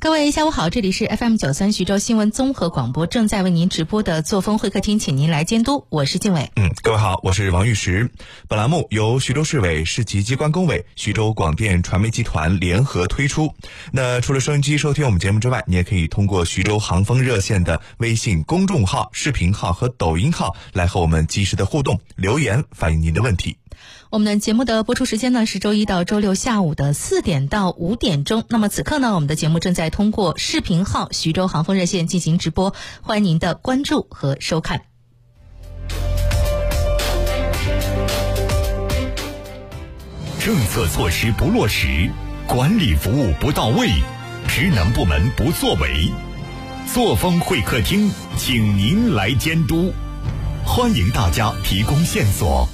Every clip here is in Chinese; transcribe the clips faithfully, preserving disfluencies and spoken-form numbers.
各位下午好，这里是 F M 九三徐州新闻综合广播，正在为您直播的作风会客厅，请您来监督，我是静伟。 嗯，各位好，我是王玉石。本栏目由徐州市委、市级机关工委、徐州广电传媒集团联合推出。那除了收音机收听我们节目之外，你也可以通过徐州航风热线的微信公众号、视频号和抖音号来和我们及时的互动，留言反映您的问题。 我们的节目的播出时间呢是周一到周六下午的四点到五点钟。那么此刻呢，我们的节目正在通过视频号徐州航风热线进行直播，欢迎您的关注和收看。 政策措施不落实，管理服务不到位，职能部门不作为，作风会客厅请您来监督，欢迎大家提供线索。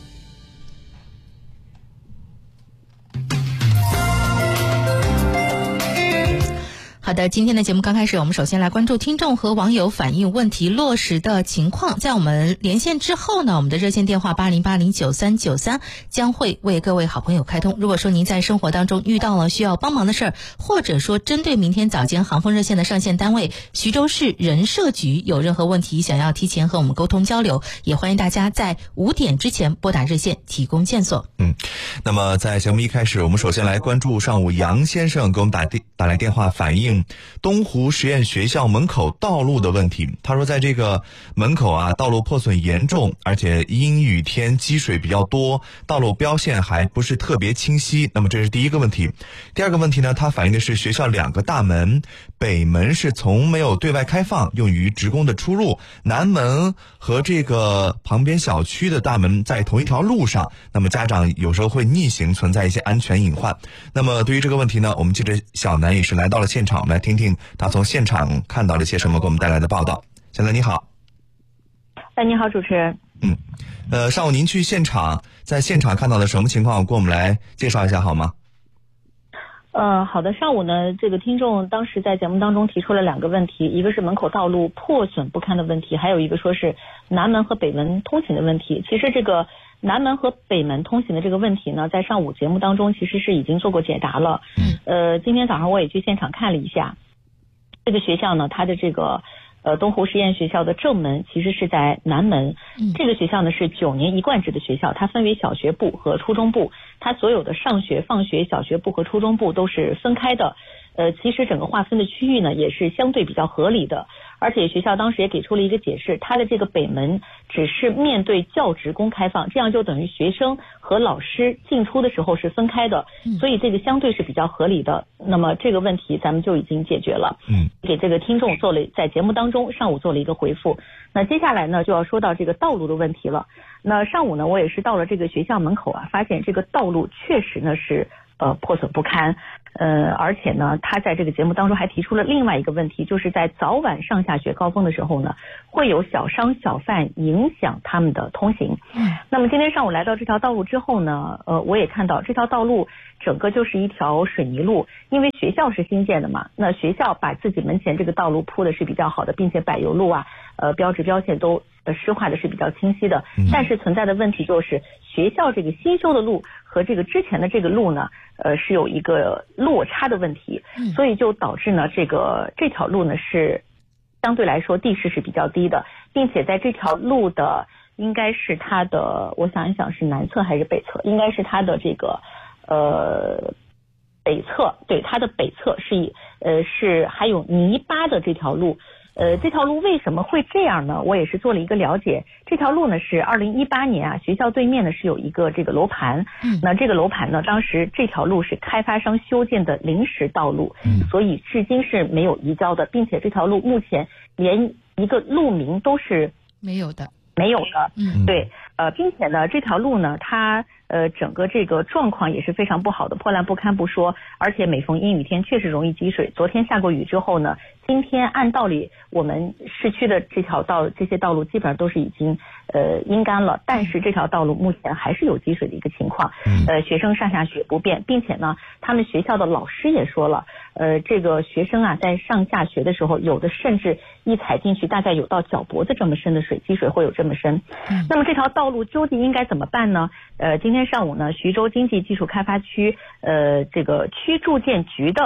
好的，今天的节目刚开始，我们首先来关注听众和网友反映问题落实的情况。在我们连线之后呢，我们的热线电话八零八零九三九三将会为各位好朋友开通。如果说您在生活当中遇到了需要帮忙的事儿，或者说针对明天早间航风热线的上线单位徐州市人社局有任何问题想要提前和我们沟通交流，也欢迎大家在五点之前拨打热线提供线索。 嗯，那么在节目一开始，我们首先来关注上午杨先生给我们打电打来电话反映东湖实验学校门口道路的问题。他说在这个门口啊，道路破损严重，而且阴雨天积水比较多，道路标线还不是特别清晰。那么这是第一个问题。第二个问题呢，他反映的是学校两个大门，北门是从没有对外开放，用于职工的出入，南门和这个旁边小区的大门在同一条路上，那么家长有时候会逆行，存在一些安全隐患。那么对于这个问题呢，我们记者小南也是来到了现场，我们来听听他从现场看到了些什么，给我们带来的报道。小南你好。 哎，你好，主持人。 嗯，呃，上午您去现场，在现场看到的什么情况，给我们来介绍一下好吗？ 呃，好的，上午呢，这个听众当时在节目当中提出了两个问题，一个是门口道路破损不堪的问题，还有一个说是南门和北门通行的问题。其实这个南门和北门通行的这个问题呢，在上午节目当中其实是已经做过解答了。嗯，呃，今天早上我也去现场看了一下，这个学校呢，它的这个呃东湖实验学校的正门其实是在南门。嗯，这个学校呢是九年一贯制的学校，它分为小学部和初中部，它所有的上学、放学、小学部和初中部都是分开的。呃，其实整个划分的区域呢也是相对比较合理的，而且学校当时也给出了一个解释，它的这个北门只是面对教职工开放，这样就等于学生和老师进出的时候是分开的，所以这个相对是比较合理的。那么这个问题咱们就已经解决了，嗯，给这个听众做了在节目当中上午做了一个回复。那接下来呢就要说到这个道路的问题了。那上午呢我也是到了这个学校门口啊，发现这个道路确实呢是呃破损不堪。呃，而且呢，他在这个节目当中还提出了另外一个问题，就是在早晚上下学高峰的时候呢，会有小商小贩影响他们的通行。嗯，那么今天上午来到这条道路之后呢，呃，我也看到这条道路整个就是一条水泥路，因为学校是新建的嘛，那学校把自己门前这个道路铺的是比较好的，并且柏油路啊，呃，标志标线都呃施画的是比较清晰的。但是存在的问题就是学校这个新修的路和这个之前的这个路呢，呃，是有一个落差的问题，所以就导致呢，这个这条路呢是相对来说地势是比较低的，并且在这条路的应该是它的，我想一想是南侧还是北侧，应该是它的这个呃北侧，对，它的北侧是以呃是还有泥巴的这条路。呃，这条路为什么会这样呢？我也是做了一个了解。这条路呢是二零一八年啊，学校对面呢是有一个这个楼盘，嗯，那这个楼盘呢，当时这条路是开发商修建的临时道路，嗯，所以至今是没有移交的，并且这条路目前连一个路名都是没有的。 没有的，嗯，对，呃，并且呢，这条路呢，它呃整个这个状况也是非常不好的，破烂不堪不说，而且每逢阴雨天确实容易积水。昨天下过雨之后呢，今天按道理我们市区的这条道这些道路基本上都是已经呃阴干了，但是这条道路目前还是有积水的一个情况，呃，学生上下学不便，并且呢，他们学校的老师也说了，呃，这个学生啊在上下学的时候，有的甚至一踩进去大概有到脚脖子这么深的水，积水会有这么深。嗯，那么这条道路究竟应该怎么办呢？呃，今天上午呢，徐州经济技术开发区呃这个区住建局的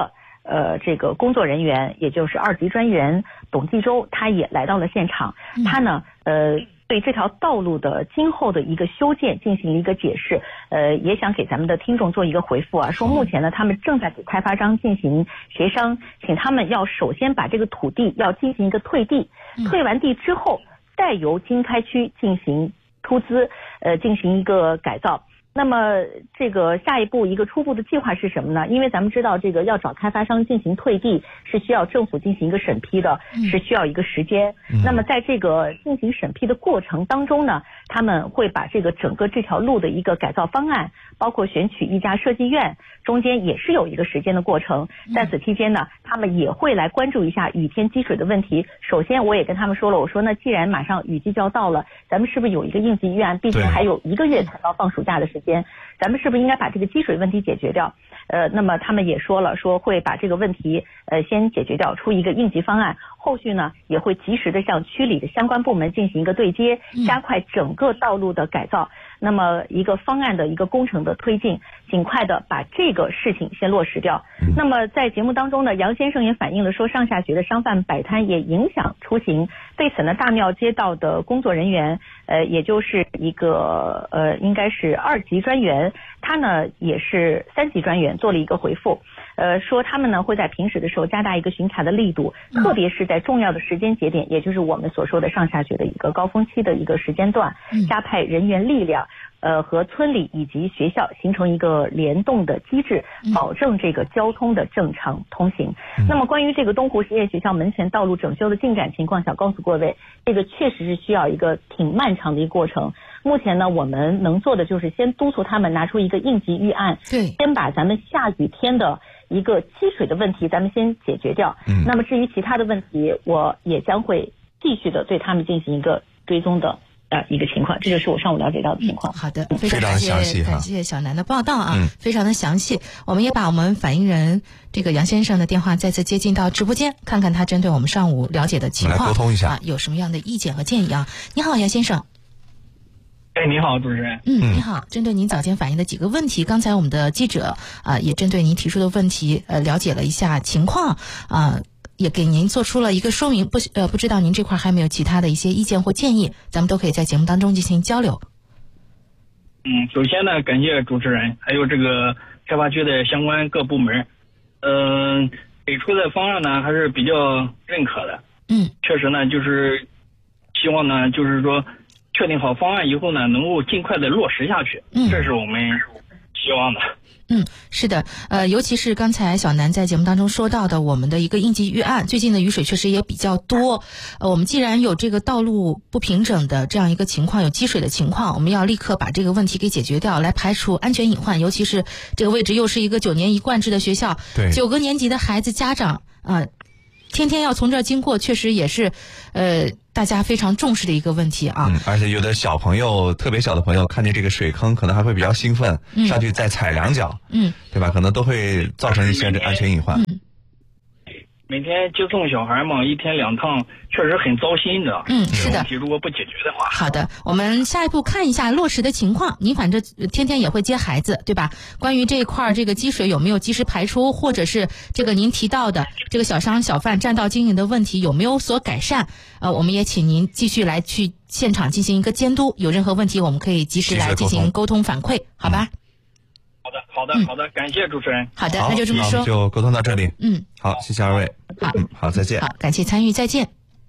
呃这个工作人员，也就是二级专员董继洲，他也来到了现场，他呢呃。对这条道路的今后的一个修建进行了一个解释，呃，也想给咱们的听众做一个回复啊，说目前呢，他们正在给开发商进行协商，请他们要首先把这个土地要进行一个退地，退完地之后，再由经开区进行出资，呃，进行一个改造。那么这个下一步一个初步的计划是什么呢？因为咱们知道这个要找开发商进行退地是需要政府进行一个审批的，是需要一个时间。那么在这个进行审批的过程当中呢，他们会把这个整个这条路的一个改造方案，包括选取一家设计院，中间也是有一个时间的过程。在此期间呢，他们也会来关注一下雨天积水的问题。首先我也跟他们说了，我说那既然马上雨季就要到了，咱们是不是有一个应急预案？毕竟还有一个月才到放暑假的时间，咱们是不是应该把这个积水问题解决掉？呃，那么他们也说了，说会把这个问题呃先解决掉，出一个应急方案。后续呢也会及时的向区里的相关部门进行一个对接，加快整个道路的改造。那么一个方案的一个工程的推进，尽快的把这个事情先落实掉。那么在节目当中呢，杨先生也反映了说，上下学的商贩摆摊也影响出行。对此呢，大庙街道的工作人员，呃，也就是一个呃，应该是二级专员，他呢也是三级专员做了一个回复，呃，说他们呢会在平时的时候加大一个巡查的力度，特别是在重要的时间节点，也就是我们所说的上下学的一个高峰期的一个时间段，加派人员力量。呃，和村里以及学校形成一个联动的机制，保证这个交通的正常通行。嗯、那么关于这个东湖实验学校门前道路整修的进展情况，想告诉各位，这个确实是需要一个挺漫长的一个过程。目前呢，我们能做的就是先督促他们拿出一个应急预案， 对， 先把咱们下雨天的一个积水的问题，咱们先解决掉。嗯，那么至于其他的问题，我也将会继续的对他们进行一个追踪的。呃，一个情况，这就是我上午了解到的情况。 嗯、好的，非常感谢感谢小南的报道啊， 嗯、 非常的详细。我们也把我们反映人这个杨先生的电话再次接进到直播间，看看他针对我们上午了解的情况， 来沟通一下啊，有什么样的意见和建议啊？你好，杨先生。 哎，你好，主持人。 嗯，你好。针对您早间反映的几个问题，刚才我们的记者啊，也针对您提出的问题，呃，了解了一下情况啊。也给您做出了一个说明，不呃不知道您这块还没有其他的一些意见或建议，咱们都可以在节目当中进行交流。 嗯，首先呢，感谢主持人，还有这个开发区的相关各部门，嗯、呃，给出的方案呢还是比较认可的。 嗯， 确实呢，就是希望呢，就是说确定好方案以后呢，能够尽快的落实下去， 嗯， 这是我们希望的。 嗯，是的，呃，尤其是刚才小南在节目当中说到的，我们的一个应急预案，最近的雨水确实也比较多。呃，我们既然有这个道路不平整的这样一个情况，有积水的情况，我们要立刻把这个问题给解决掉，来排除安全隐患。尤其是这个位置又是一个九年一贯制的学校， 对， 九个年级的孩子家长啊、呃，天天要从这儿经过，确实也是，呃。大家非常重视的一个问题啊， 嗯，而且有的小朋友，特别小的朋友，看见这个水坑，可能还会比较兴奋，嗯、上去再踩两脚， 嗯， 对吧？可能都会造成一些这安全隐患。 嗯、 每天接送小孩嘛，一天两趟，确实很糟心的。 嗯，是的。 问题如果不解决的话， 好的，我们下一步看一下落实的情况。您反正天天也会接孩子，对吧？关于这一块这个积水有没有及时排出，或者是这个您提到的这个小商小贩占道经营的问题有没有所改善？呃，我们也请您继续来去现场进行一个监督，有任何问题我们可以及时来进行沟通反馈，好吧？ 好的，好的， 嗯、 好的，感谢主持人。 好的，那就这么说， 就沟通到这里。 嗯， 好，谢谢二位。 好， 嗯，好，再见。 好，感谢参与，再见。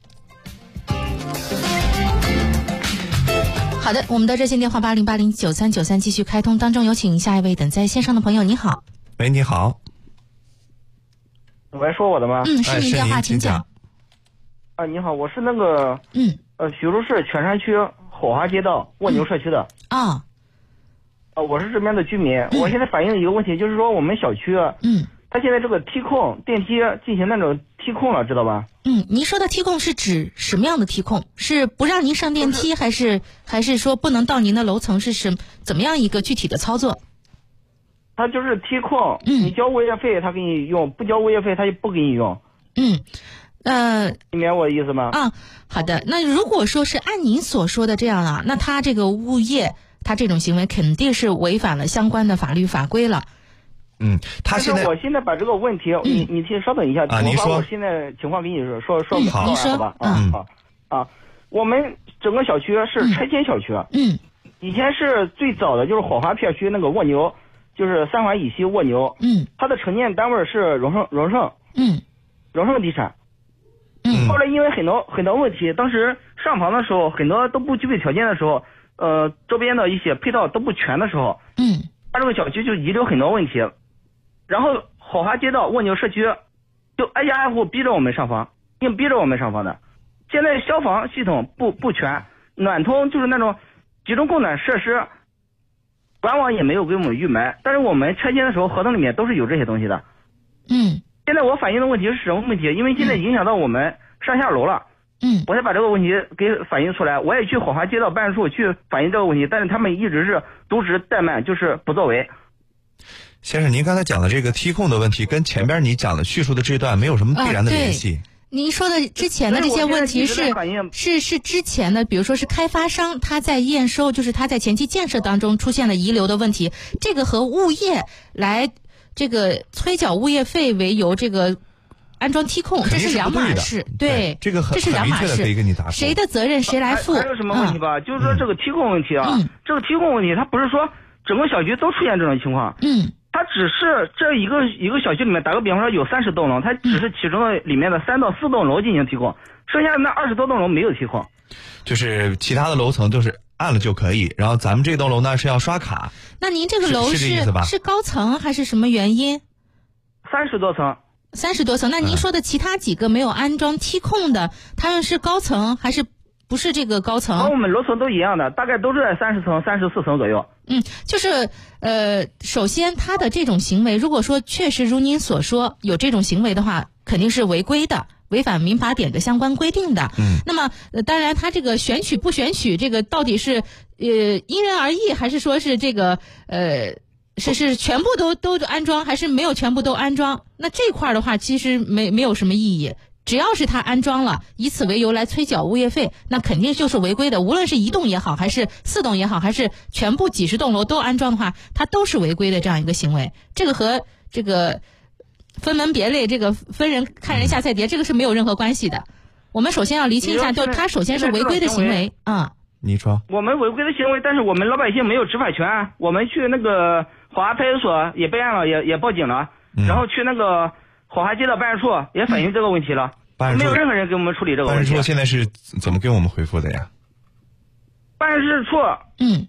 好的，我们的热线电话八零八零九三九三继续开通当中，有请下一位等在线上的朋友。你好。 喂，你好。 喂，说我的吗？ 嗯，是您电话，请讲。 啊，你好，我是那个， 嗯， 呃，徐州市犬山区火华街道蜗牛社区的。 啊、嗯。 呃，我是这边的居民，嗯、我现在反映的一个问题就是说，我们小区， 嗯， 它现在这个梯控电梯进行那种梯控了，知道吧？ 嗯，您说的梯控是指什么样的梯控？是不让您上电梯，还是还是说不能到您的楼层？是什怎么样一个具体的操作？ 它就是梯控， 嗯， 你交物业费他给你用，不交物业费他就不给你用。 嗯，呃， 明白我的意思吗？ 啊，好的。那如果说是按您所说的这样啊，那他这个物业他这种行为肯定是违反了相关的法律法规了。 嗯，他现在我现在把这个问题， 嗯、 你你先稍等一下， 啊， 我把说我现在情况给你说说说嗯、 好好吧？啊嗯、 好啊，我们整个小区是拆迁小区。 嗯。 以前是最早的就是火花片区那个蜗牛，就是三环以西蜗牛。 嗯。 它的承建单位是荣盛荣盛。 嗯。 荣盛地产。 嗯。 后来因为很多很多问题，当时上房的时候很多都不具备条件的时候，呃，周边的一些配套都不全的时候， 嗯， 它这个小区就遗留很多问题。然后火花街道蜗牛社区就挨家挨户逼着我们上房，硬逼着我们上房的。现在消防系统不不全，暖通就是那种集中供暖设施，管网也没有给我们预埋，但是我们拆迁的时候合同里面都是有这些东西的。 嗯。 现在我反映的问题是什么问题？因为现在影响到我们上下楼了。 嗯。 我才把这个问题给反映出来。我也去火花街道办事处去反映这个问题，但是他们一直是渎职怠慢，就是不作为。 先生，您刚才讲的这个梯控的问题，跟前边你讲的叙述的这段没有什么必然的联系。 啊，您说的之前的这些问题是是是之前的，比如说是开发商他在验收，就是他在前期建设当中出现了遗留的问题，这个和物业来这个催缴物业费为由，这个安装梯控，这是两码事。 对，这个很这是两码事， 可以跟你答复。 谁的责任谁来负？ 还, 还有什么问题吧？ 嗯、 就是说这个梯控问题啊， 嗯、 这个梯控问题，它不是说整个小区都出现这种情况。 嗯。 它只是这一个一个小区里面，打个比方说有三十栋楼，它只是其中的里面的三到四栋楼进行梯控，剩下的那二十多栋楼没有梯控。 就是其他的楼层都是按了就可以，然后咱们这栋楼呢是要刷卡。 那您这个楼是是, 是, 这意思吧？ 是高层还是什么原因？ 三十多层。 三十多层，那您说的其他几个没有安装梯控的，他们是高层还是不是这个高层？ 和我们楼层都一样的，大概都是在三十层、三十四层左右。 嗯，就是呃，首先他的这种行为，如果说确实如您所说有这种行为的话，肯定是违规的，违反民法典的相关规定的。 嗯， 那么、呃、当然，他这个选取不选取，这个到底是呃因人而异，还是说是这个呃是是全部都都安装，还是没有全部都安装？那这块的话，其实没没有什么意义。只要是他安装了，以此为由来催缴物业费，那肯定就是违规的。无论是一栋也好，还是四栋也好，还是全部几十栋楼都安装的话，它都是违规的这样一个行为。这个和这个分门别类，这个分人看人下菜碟，这个是没有任何关系的。我们首先要厘清一下，就是他首先是违规的行为啊。 你说我们违规的行为，但是我们老百姓没有执法权。我们去那个火花派出所也备案了，也也报警了， 嗯、 然后去那个火花街道办事处也反映这个问题了， 嗯、 没有任何人给我们处理这个问题。 办事处现在是怎么给我们回复的呀？ 办事处， 嗯，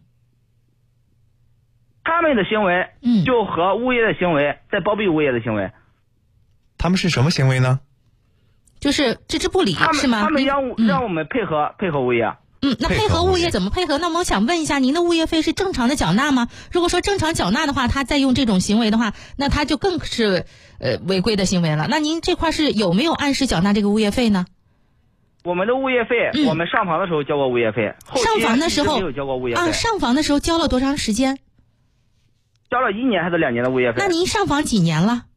他们的行为， 嗯， 就和物业的行为在包庇物业的行为。 他们是什么行为呢？ 就是置之不理，是吗？ 他们让、 嗯、 让我们配合配合物业。 嗯，那配合物业怎么配合？那么我想问一下，您的物业费是正常的缴纳吗？如果说正常缴纳的话，他再用这种行为的话，那他就更是呃违规的行为了。那您这块是有没有按时缴纳这个物业费呢？ 我们的物业费，嗯、我们上房的时候交过物业费， 上房的时候没有交过物业费啊，上房的时候交了多长时间？ 交了一年还是两年的物业费？ 那您上房几年了？